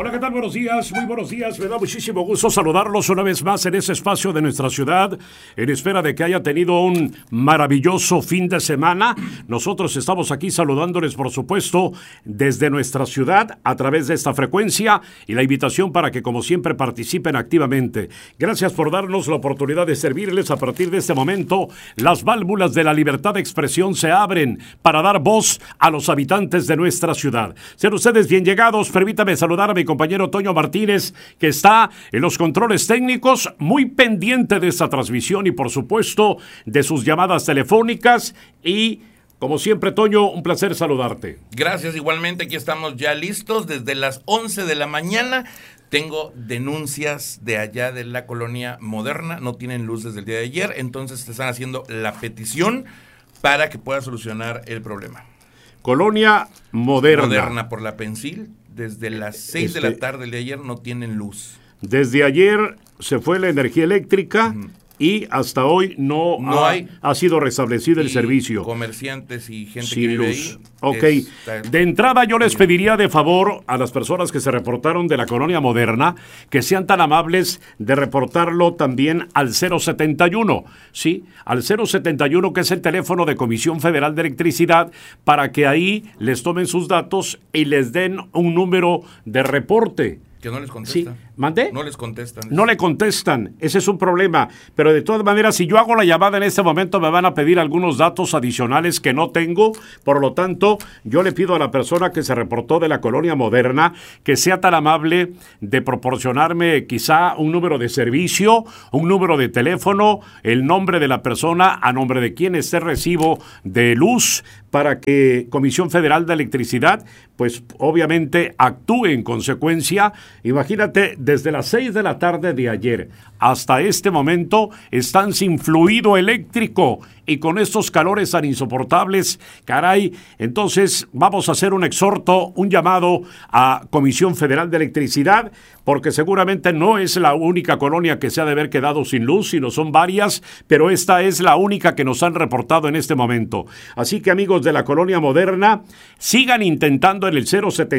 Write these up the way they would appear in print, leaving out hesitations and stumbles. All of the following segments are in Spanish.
Hola, ¿qué tal? Buenos días, muy buenos días. Me da muchísimo gusto saludarlos una vez más en ese espacio de nuestra ciudad, en espera de que haya tenido un maravilloso fin de semana. Nosotros estamos aquí saludándoles, por supuesto, desde nuestra ciudad a través de esta frecuencia y la invitación para que, como siempre, participen activamente. Gracias por darnos la oportunidad de servirles. A partir de este momento, las válvulas de la libertad de expresión se abren para dar voz a los habitantes de nuestra ciudad. Sean ustedes bien llegados. Permítame saludar a mi compañero Toño Martínez, que está en los controles técnicos, muy pendiente de esta transmisión y, por supuesto, de sus llamadas telefónicas. Y, como siempre, Toño, un placer saludarte. Gracias, igualmente. Aquí estamos ya listos desde las 11 de la mañana. Tengo denuncias de allá de la colonia Moderna. No tienen luz desde el día de ayer, entonces te están haciendo la petición para que pueda solucionar el problema. Colonia Moderna. Moderna por la Pensil. Desde las 6 de la tarde del día de ayer no tienen luz. Desde ayer se fue la energía eléctrica y hasta hoy no ha sido restablecido el servicio. Comerciantes y gente sin que vive luz. ahí. Ok. De entrada yo les pediría de favor a las personas que se reportaron de la colonia Moderna que sean tan amables de reportarlo también al 071, ¿sí? Al 071, que es el teléfono de Comisión Federal de Electricidad, para que ahí les tomen sus datos y les den un número de reporte. Que no les contestan. ¿Sí? ¿Mandé? No les contestan. No le contestan, ese es un problema. Pero de todas maneras, si yo hago la llamada en este momento, me van a pedir algunos datos adicionales que no tengo. Por lo tanto, yo le pido a la persona que se reportó de la colonia Moderna que sea tan amable de proporcionarme quizá un número de servicio, un número de teléfono, el nombre de la persona, a nombre de quien esté recibo de luz, para que Comisión Federal de Electricidad, pues obviamente actúe en consecuencia. Imagínate, desde las 6 de la tarde de ayer hasta este momento están sin fluido eléctrico y con estos calores tan insoportables, caray. Entonces vamos a hacer un exhorto, un llamado a Comisión Federal de Electricidad, porque seguramente no es la única colonia que se ha de haber quedado sin luz, sino son varias, pero esta es la única que nos han reportado en este momento. Así que, amigos de la colonia Moderna, sigan intentando en el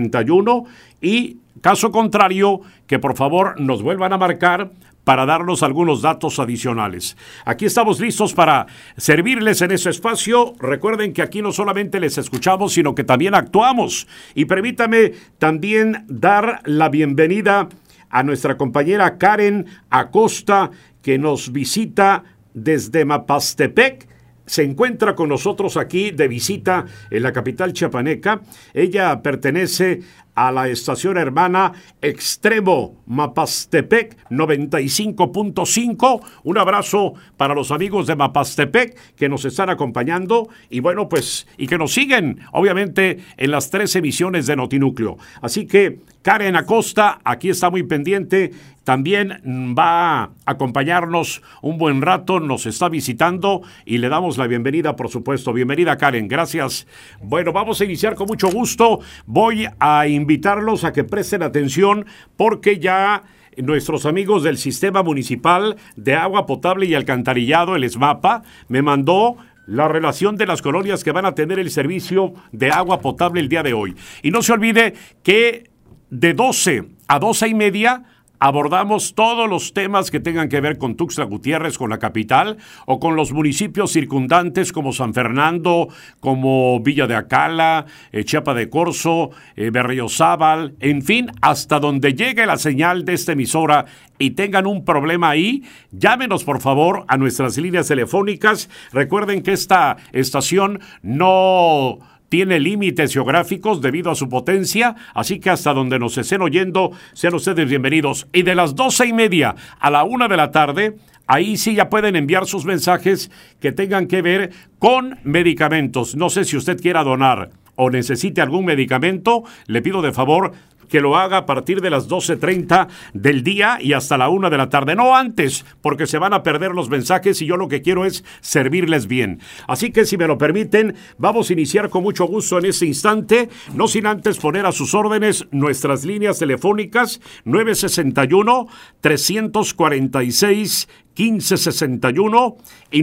071 y, caso contrario, que por favor nos vuelvan a marcar para darnos algunos datos adicionales. Aquí estamos listos para servirles en ese espacio. Recuerden que aquí no solamente les escuchamos, sino que también actuamos. Y permítame también dar la bienvenida a nuestra compañera Karen Acosta, que nos visita desde Mapastepec. Se encuentra con nosotros aquí de visita en la capital chiapaneca. Ella pertenece a la estación hermana Extremo Mapastepec 95.5. Un abrazo para los amigos de Mapastepec que nos están acompañando y bueno, pues, y que nos siguen, obviamente, en las 3 emisiones de Notinúcleo. Así que Karen Acosta aquí está muy pendiente. También va a acompañarnos un buen rato, nos está visitando y le damos la bienvenida, por supuesto. Bienvenida, Karen, gracias. Bueno, vamos a iniciar con mucho gusto. Voy a invitarlos a que presten atención porque ya nuestros amigos del Sistema Municipal de Agua Potable y Alcantarillado, el SMAPA, me mandó la relación de las colonias que van a tener el servicio de agua potable el día de hoy. Y no se olvide que de 12 a 12:30 abordamos todos los temas que tengan que ver con Tuxtla Gutiérrez, con la capital, o con los municipios circundantes como San Fernando, como Villa de Acala, Chiapa de Corzo, Berriozábal, en fin, hasta donde llegue la señal de esta emisora y tengan un problema ahí, llámenos por favor a nuestras líneas telefónicas. Recuerden que esta estación no tiene límites geográficos debido a su potencia, así que hasta donde nos estén oyendo, sean ustedes bienvenidos. Y de las 12:30 a la 1 de la tarde, ahí sí ya pueden enviar sus mensajes que tengan que ver con medicamentos. No sé si usted quiera donar o necesite algún medicamento, le pido de favor que lo haga a partir de las 12:30 del día y hasta la 1 de la tarde. No antes, porque se van a perder los mensajes y yo lo que quiero es servirles bien. Así que, si me lo permiten, vamos a iniciar con mucho gusto en este instante, no sin antes poner a sus órdenes nuestras líneas telefónicas 961-346 1561 y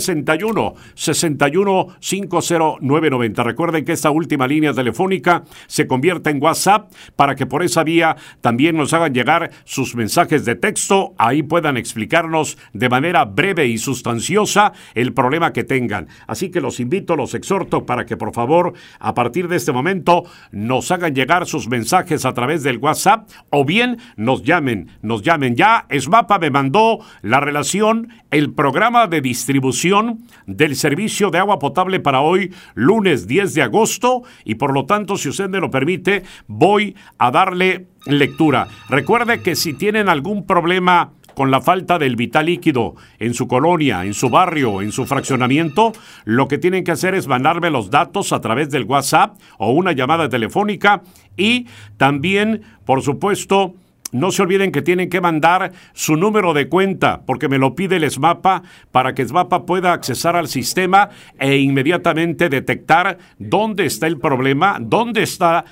961-6150-990. Recuerden que esta última línea telefónica se convierte en WhatsApp para que por esa vía también nos hagan llegar sus mensajes de texto. Ahí puedan explicarnos de manera breve y sustanciosa el problema que tengan. Así que los invito, los exhorto para que por favor a partir de este momento nos hagan llegar sus mensajes a través del WhatsApp o bien nos llamen. Ya SMAPA me mandó la relación, el programa de distribución del servicio de agua potable para hoy, lunes 10 de agosto, y por lo tanto, si usted me lo permite, voy a darle lectura. Recuerde que si tienen algún problema con la falta del vital líquido en su colonia, en su barrio, en su fraccionamiento, lo que tienen que hacer es mandarme los datos a través del WhatsApp o una llamada telefónica y también, por supuesto, no se olviden que tienen que mandar su número de cuenta, porque me lo pide el SMAPA para que SMAPA pueda accesar al sistema e inmediatamente detectar dónde está el problema, dónde está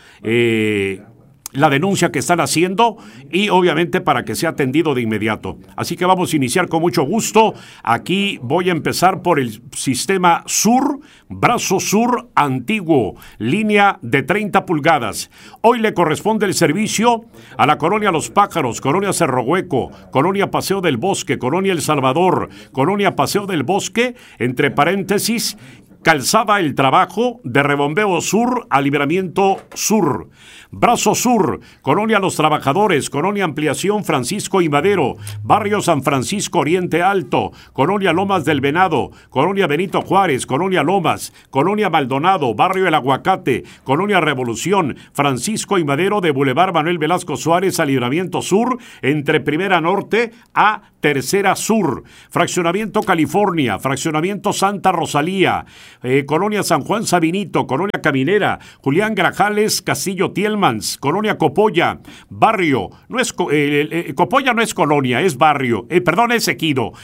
la denuncia que están haciendo y obviamente para que sea atendido de inmediato. Así que vamos a iniciar con mucho gusto. Aquí voy a empezar por el sistema sur, brazo sur antiguo, línea de 30 pulgadas. Hoy le corresponde el servicio a la colonia Los Pájaros, colonia Cerro Hueco, colonia Paseo del Bosque, colonia El Salvador, colonia Paseo del Bosque, entre paréntesis, Calzada El Trabajo, de Rebombeo Sur a Libramiento Sur. Brazo Sur, Colonia Los Trabajadores, Colonia Ampliación Francisco y Madero, Barrio San Francisco Oriente Alto, Colonia Lomas del Venado, Colonia Benito Juárez, Colonia Lomas, Colonia Maldonado, Barrio El Aguacate, Colonia Revolución, Francisco y Madero de Boulevard Manuel Velasco Suárez a Libramiento Sur, entre Primera Norte a Tercera Sur. Fraccionamiento California, Fraccionamiento Santa Rosalía, Colonia San Juan Sabinito, Colonia Caminera, Julián Grajales, Castillo Tielmans, Colonia Copolla, Barrio, no es Copolla no es colonia, es barrio, es ejido,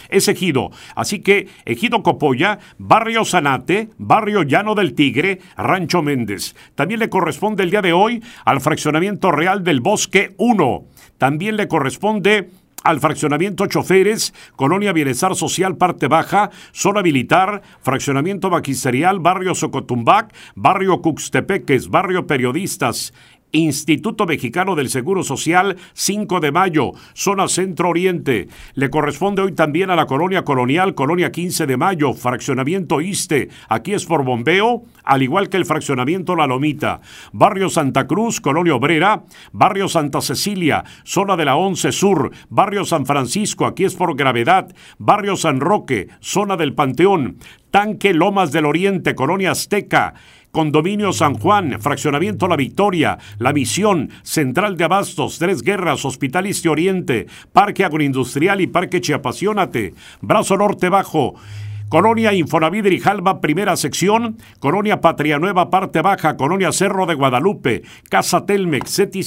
así que Ejido Copolla, Barrio Zanate, Barrio Llano del Tigre, Rancho Méndez. También le corresponde el día de hoy al Fraccionamiento Real del Bosque 1, también le corresponde al fraccionamiento Choferes, Colonia Bienestar Social Parte Baja, Zona Militar, Fraccionamiento Magisterial, Barrio Socotumbac, Barrio Cuxtepeques, Barrio Periodistas, Instituto Mexicano del Seguro Social, 5 de Mayo, Zona Centro Oriente. Le corresponde hoy también a la Colonia Colonial, Colonia 15 de Mayo, Fraccionamiento Iste, aquí es por bombeo, al igual que el Fraccionamiento La Lomita. Barrio Santa Cruz, Colonia Obrera, Barrio Santa Cecilia, Zona de la 11 Sur, Barrio San Francisco, aquí es por gravedad, Barrio San Roque, Zona del Panteón, Tanque Lomas del Oriente, Colonia Azteca, Condominio San Juan, Fraccionamiento La Victoria, La Misión, Central de Abastos, Tres Guerras, Hospital Iste Oriente, Parque Agroindustrial y Parque Chiapasionate, Brazo Norte Bajo, Colonia Infonavit Grijalba, primera sección, Colonia Patria Nueva, parte baja, Colonia Cerro de Guadalupe, Casa Telmex, CETI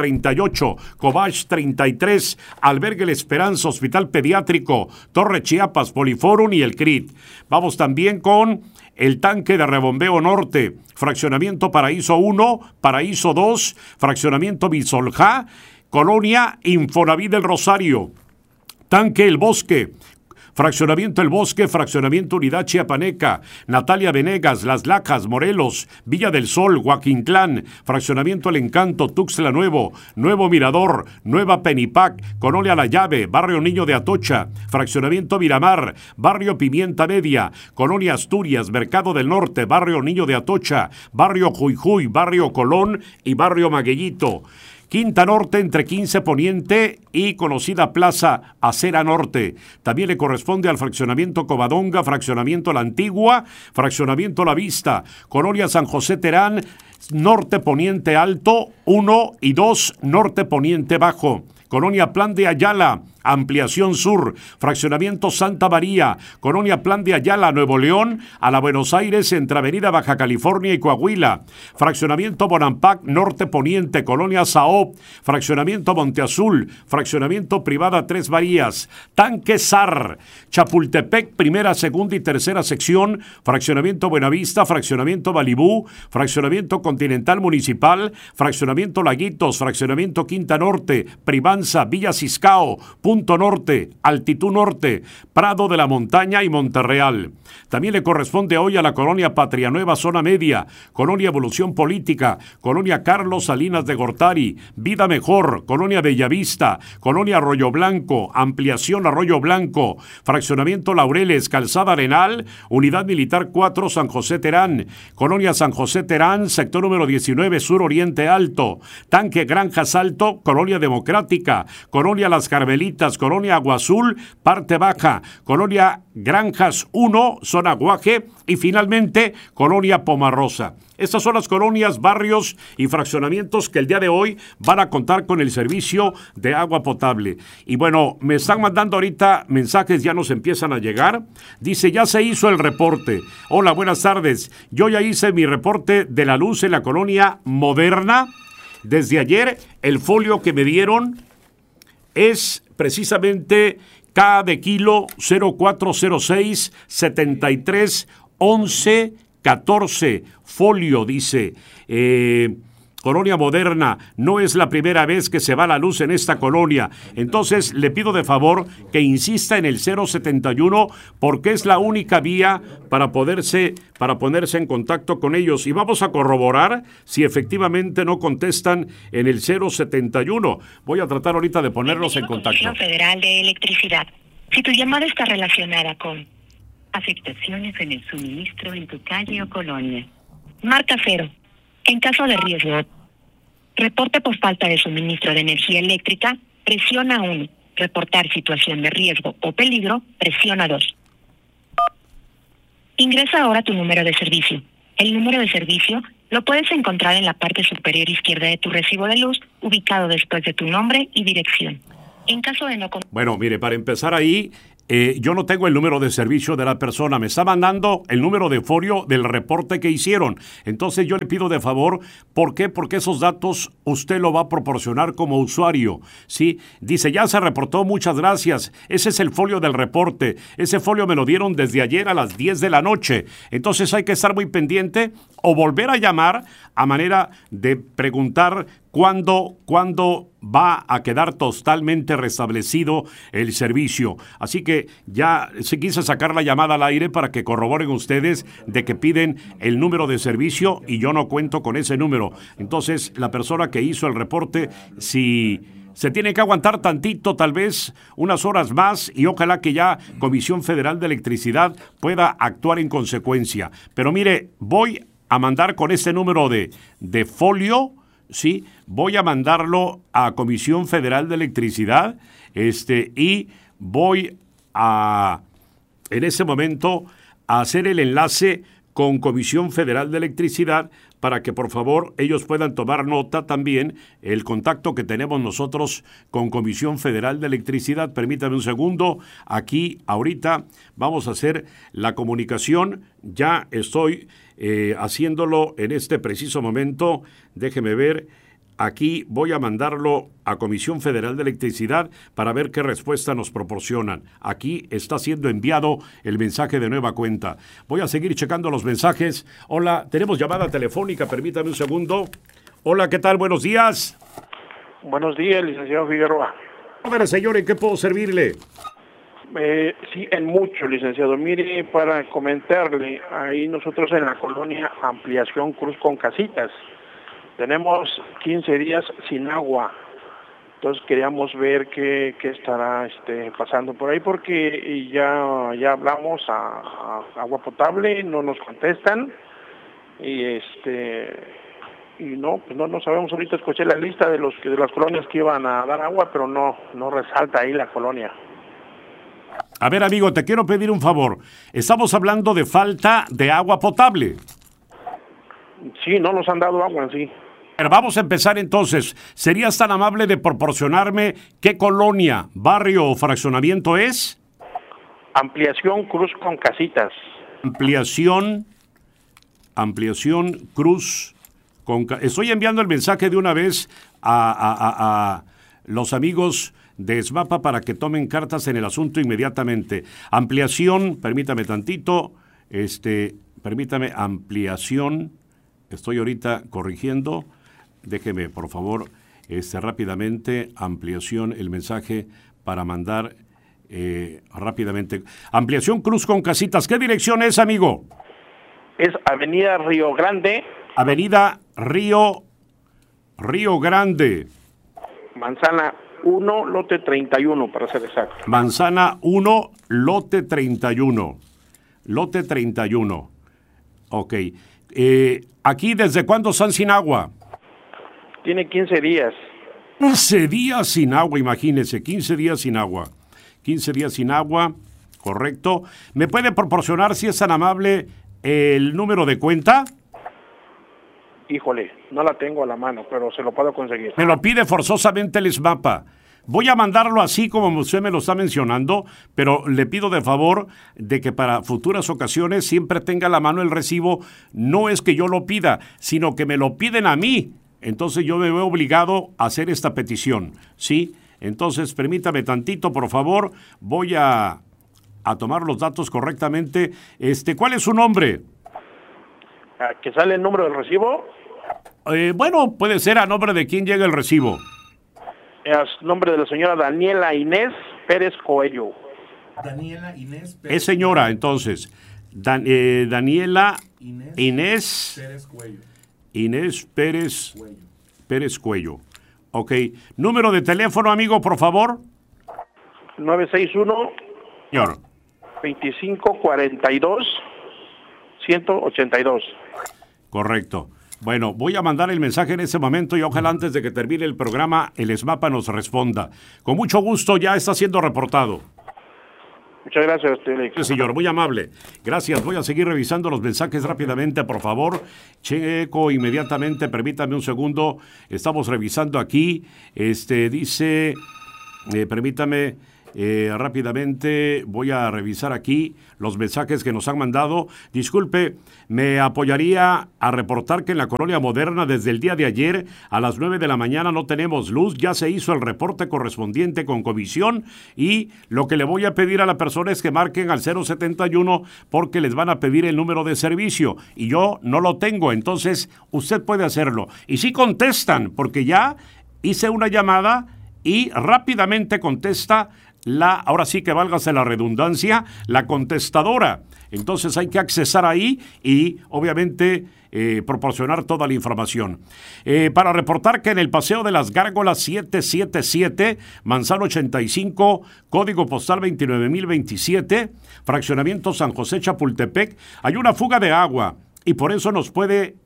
138, Cobach 33, Albergue La Esperanza, Hospital Pediátrico, Torre Chiapas, Poliforum y el CRIT. Vamos también con el Tanque de Rebombeo Norte, Fraccionamiento Paraíso 1, Paraíso 2, Fraccionamiento Bisoljá, Colonia Infonavit del Rosario, Tanque El Bosque, Fraccionamiento El Bosque, Fraccionamiento Unidad Chiapaneca, Natalia Venegas, Las Lajas, Morelos, Villa del Sol, Huaquintlán, Fraccionamiento El Encanto, Tuxtla Nuevo, Nuevo Mirador, Nueva Penipac, Colonia La Llave, Barrio Niño de Atocha, Fraccionamiento Miramar, Barrio Pimienta Media, Colonia Asturias, Mercado del Norte, Barrio Niño de Atocha, Barrio Juyjuy, Barrio Colón y Barrio Magueyito. Quinta Norte, entre 15 Poniente y conocida Plaza Acera Norte. También le corresponde al Fraccionamiento Covadonga, Fraccionamiento La Antigua, Fraccionamiento La Vista, Colonia San José Terán, Norte Poniente Alto, 1 y 2, Norte Poniente Bajo. Colonia Plan de Ayala, Ampliación Sur, Fraccionamiento Santa María, Colonia Plan de Ayala, Nuevo León, a la Buenos Aires, entre Avenida Baja California y Coahuila, Fraccionamiento Bonampac, Norte Poniente, Colonia Saop, Fraccionamiento Monte Azul, Fraccionamiento Privada Tres Marías, Tanque Zar, Chapultepec, primera, segunda y tercera sección, Fraccionamiento Buenavista, Fraccionamiento Balibú, Fraccionamiento Continental Municipal, Fraccionamiento Laguitos, Fraccionamiento Quinta Norte, Privanza, Villa Ciscao, Punto Norte, Altitud Norte, Prado de la Montaña y Monterreal. También le corresponde hoy a la Colonia Patria Nueva Zona Media, Colonia Evolución Política, Colonia Carlos Salinas de Gortari, Vida Mejor, Colonia Bellavista, Colonia Arroyo Blanco, Ampliación Arroyo Blanco, Fraccionamiento Laureles, Calzada Arenal, Unidad Militar 4 San José Terán, Colonia San José Terán, sector número 19 Sur Oriente Alto, Tanque Granjas Alto, Colonia Democrática, Colonia Las Carmelitas, Colonia Agua Azul, Parte Baja, Colonia Granjas 1, Zona Guaje y finalmente Colonia Pomarrosa. Estas son las colonias, barrios y fraccionamientos que el día de hoy van a contar con el servicio de agua potable. Y bueno, me están mandando ahorita mensajes, ya nos empiezan a llegar. Dice, ya se hizo el reporte. Hola, buenas tardes. Yo ya hice mi reporte de la luz en la colonia Moderna. Desde ayer, el folio que me dieron es precisamente K de kilo 0406 73 11 14, folio, dice, Colonia Moderna, no es la primera vez que se va la luz en esta colonia. Entonces, le pido de favor que insista en el 071 porque es la única vía para ponerse en contacto con ellos. Y vamos a corroborar si efectivamente no contestan en el 071. Voy a tratar ahorita de ponerlos en contacto. Comisión Federal de Electricidad. Si tu llamada está relacionada con afectaciones en el suministro en tu calle o colonia, marca 0. En caso de riesgo, reporte por falta de suministro de energía eléctrica, presiona 1. Reportar situación de riesgo o peligro, presiona 2. Ingresa ahora tu número de servicio. El número de servicio lo puedes encontrar en la parte superior izquierda de tu recibo de luz, ubicado después de tu nombre y dirección. En caso de no... Bueno, mire, para empezar ahí... yo no tengo el número de servicio de la persona, me está mandando el número de folio del reporte que hicieron. Entonces yo le pido de favor, ¿por qué? Porque esos datos usted lo va a proporcionar como usuario, ¿sí? Dice, ya se reportó, muchas gracias. Ese es el folio del reporte. Ese folio me lo dieron desde ayer a las 10 de la noche. Entonces hay que estar muy pendiente o volver a llamar a manera de preguntar ¿cuándo va a quedar totalmente restablecido el servicio? Así que ya se quise sacar la llamada al aire para que corroboren ustedes de que piden el número de servicio y yo no cuento con ese número. Entonces, la persona que hizo el reporte, si se tiene que aguantar tantito, tal vez unas horas más, y ojalá que ya Comisión Federal de Electricidad pueda actuar en consecuencia. Pero mire, voy a mandar con este número de folio, ¿sí? Voy a mandarlo a Comisión Federal de Electricidad, y voy a, en ese momento, a hacer el enlace con Comisión Federal de Electricidad para que, por favor, ellos puedan tomar nota también el contacto que tenemos nosotros con Comisión Federal de Electricidad. Permítame un segundo. Aquí, ahorita, vamos a hacer la comunicación. Ya estoy haciéndolo en este preciso momento. Déjeme ver. Aquí voy a mandarlo a Comisión Federal de Electricidad para ver qué respuesta nos proporcionan. Aquí está siendo enviado el mensaje de nueva cuenta. Voy a seguir checando los mensajes. Hola, tenemos llamada telefónica, permítame un segundo. Hola, ¿qué tal? Buenos días. Buenos días, licenciado Figueroa. A ver, señor, ¿en qué puedo servirle? Sí, en mucho, licenciado. Mire, para comentarle, ahí nosotros en la colonia Ampliación Cruz con Casitas, tenemos 15 días sin agua. Entonces queríamos ver qué estará pasando por ahí, porque ya hablamos a agua potable, no nos contestan y no sabemos. Ahorita escuché la lista de las colonias que iban a dar agua, pero no resalta ahí la colonia. A ver, amigo, te quiero pedir un favor. Estamos hablando de falta de agua potable. Sí, no nos han dado agua en sí. Pero vamos a empezar entonces. ¿Serías tan amable de proporcionarme qué colonia, barrio o fraccionamiento es? Ampliación Cruz con Casitas. Ampliación Cruz con... Estoy enviando el mensaje de una vez a los amigos de SMAPA para que tomen cartas en el asunto inmediatamente. Ampliación, permítame tantito, ampliación Estoy ahorita corrigiendo. Déjeme, por favor, rápidamente, ampliación, el mensaje para mandar rápidamente. Ampliación Cruz con Casitas. ¿Qué dirección es, amigo? Es Avenida Río Grande. Avenida Río Grande. Manzana 1, lote 31, para ser exacto. Manzana 1, lote 31. Lote 31. Ok. Aquí, ¿desde cuándo están sin agua? Tiene 15 días. 15 días sin agua, imagínese, 15 días sin agua. 15 días sin agua, correcto. ¿Me puede proporcionar, si es tan amable, el número de cuenta? Híjole, no la tengo a la mano, pero se lo puedo conseguir. Me lo pide forzosamente el SMAPA. Voy a mandarlo así como usted me lo está mencionando, pero le pido de favor de que para futuras ocasiones siempre tenga a la mano el recibo. No es que yo lo pida, sino que me lo piden a mí. Entonces yo me veo obligado a hacer esta petición, ¿sí? Entonces permítame tantito, por favor. Voy a tomar los datos correctamente. ¿Cuál es su nombre? ¿Que sale el número del recibo? Bueno, puede ser a nombre de quién llega el recibo. Es nombre de la señora Daniela Inés Pérez Coello. Daniela Inés Pérez. Es señora, entonces. Daniela Inés Pérez Cuello. Inés Pérez Cuello. Ok. Número de teléfono, amigo, por favor. 961. Señor. 2542-182. Correcto. Bueno, voy a mandar el mensaje en ese momento y ojalá antes de que termine el programa el SMAPA nos responda. Con mucho gusto, ya está siendo reportado. Muchas gracias, Félix. Sí, señor, muy amable. Gracias. Voy a seguir revisando los mensajes rápidamente, por favor. Checo inmediatamente, permítame un segundo. Estamos revisando aquí. Dice, permítame... rápidamente voy a revisar aquí los mensajes que nos han mandado. Disculpe, me apoyaría a reportar que en la Colonia Moderna desde el día de ayer a las 9 de la mañana no tenemos luz. Ya se hizo el reporte correspondiente con comisión y lo que le voy a pedir a la persona es que marquen al 071 porque les van a pedir el número de servicio y yo no lo tengo, entonces usted puede hacerlo. Y sí contestan porque ya hice una llamada y rápidamente contesta ahora sí que válgase la redundancia, la contestadora. Entonces hay que accesar ahí y obviamente proporcionar toda la información. Para reportar que en el Paseo de las Gárgolas 777, Manzano 85, código postal 29027, fraccionamiento San José Chapultepec, hay una fuga de agua. Y por eso no nos puede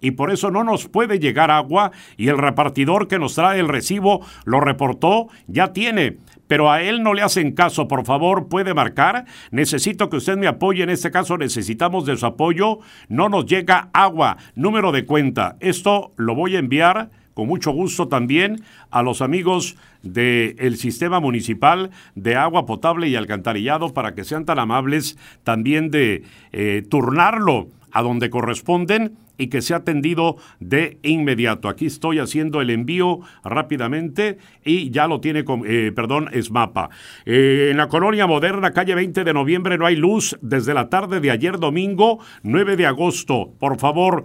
llegar agua y el repartidor que nos trae el recibo lo reportó, ya tiene, pero a él no le hacen caso. Por favor, puede marcar. Necesito que usted me apoye, en este caso necesitamos de su apoyo. No nos llega agua, número de cuenta. Esto lo voy a enviar con mucho gusto también a los amigos del Sistema Municipal de Agua Potable y Alcantarillado para que sean tan amables también de turnarlo a donde corresponden y que sea atendido de inmediato. Aquí estoy haciendo el envío rápidamente y ya lo tiene, SMAPA. En la Colonia Moderna, calle 20 de noviembre, no hay luz desde la tarde de ayer domingo, 9 de agosto. Por favor,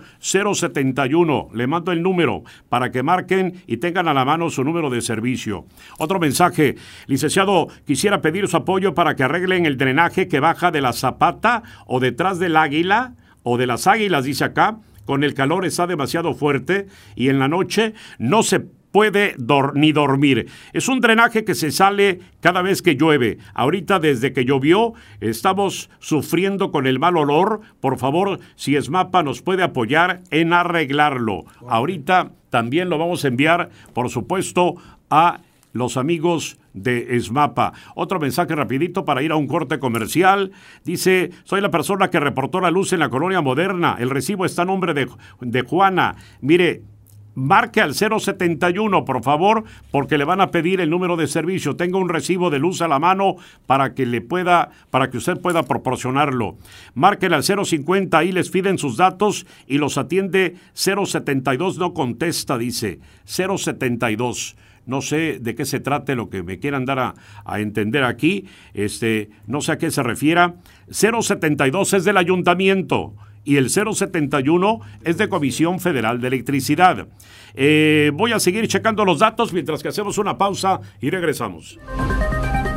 071, le mando el número para que marquen y tengan a la mano su número de servicio. Otro mensaje, licenciado, quisiera pedir su apoyo para que arreglen el drenaje que baja de la Zapata o detrás del Águila, o de las Águilas, dice acá. Con el calor está demasiado fuerte y en la noche no se puede ni dormir. Es un drenaje que se sale cada vez que llueve. Ahorita, desde que llovió, estamos sufriendo con el mal olor. Por favor, si SMAPA nos puede apoyar en arreglarlo. Ahorita también lo vamos a enviar, por supuesto, a los amigos de SMAPA. Otro mensaje rapidito para ir a un corte comercial. Dice, soy la persona que reportó la luz en la Colonia Moderna. El recibo está a nombre de Juana. Mire, marque al 071, por favor, porque le van a pedir el número de servicio. Tenga un recibo de luz a la mano para que usted pueda proporcionarlo. Marquen al 050, ahí les piden sus datos y los atiende 072, no contesta, dice 072. no sé de qué se trate lo que me quieran dar a entender aquí, no sé a qué se refiera. 072 es del ayuntamiento y el 071 es de Comisión Federal de Electricidad. Voy a seguir checando los datos mientras que hacemos una pausa y regresamos.